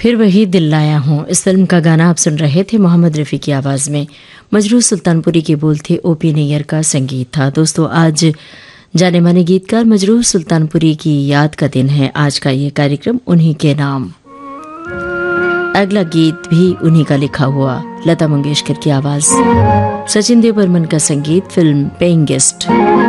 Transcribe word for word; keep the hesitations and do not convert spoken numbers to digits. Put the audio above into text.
फिर वही दिल लाया हूँ, इस फिल्म का गाना आप सुन रहे थे मोहम्मद रफ़ी की आवाज़ में। मजरूह सुल्तानपुरी के बोल थे, ओपी नैयर का संगीत था। दोस्तों, आज जाने माने गीतकार मजरूह सुल्तानपुरी की याद का दिन है। आज का ये कार्यक्रम उन्हीं के नाम। अगला गीत भी उन्हीं का लिखा हुआ, लता मंगेशकर की आवाज़, सचिन देव बर्मन का संगीत, फिल्म पेइंग गेस्ट।